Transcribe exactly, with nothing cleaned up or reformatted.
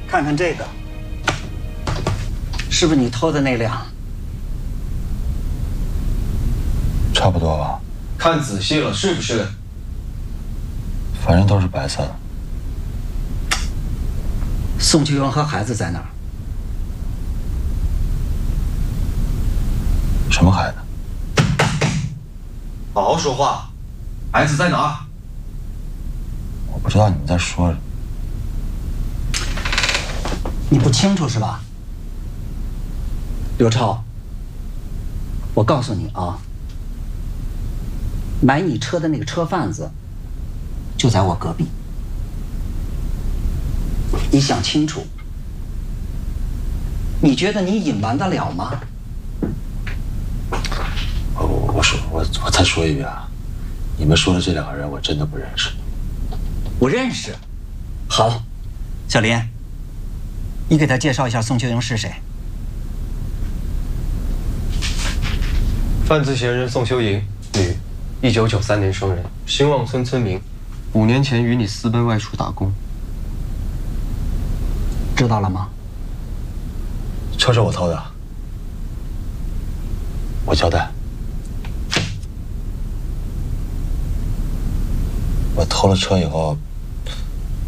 看看这个，是不是你偷的那辆？ 差不多吧。 看仔细了，是不是？ 反正都是白色的。 宋秋阳和孩子在哪儿？ 什么孩子？ 好好说话，孩子在哪儿？ 我不知道你们在说什么。 你不清楚是吧？刘超，我告诉你啊，买你车的那个车贩子就在我隔壁。你想清楚，你觉得你隐瞒得了吗？ 我我我说我我再说一遍啊，你们说的这两个人我真的不认识。 我认识。好，小林，你给他介绍一下宋秋英是谁。 犯罪嫌疑人宋秋莹，女，一九九三年生人，兴旺村村民，五年前与你私奔外出打工。 知道了吗？ 车是我偷的，我交代。我偷了车以后，